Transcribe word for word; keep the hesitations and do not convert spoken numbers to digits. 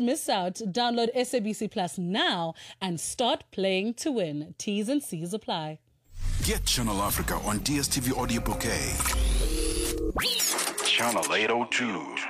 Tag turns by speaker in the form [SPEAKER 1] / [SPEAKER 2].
[SPEAKER 1] miss out. Download S A B C Plus now and start playing to win. T's and C's apply.
[SPEAKER 2] Get Channel Africa on D S T V Audio Bouquet. Channel eight oh two.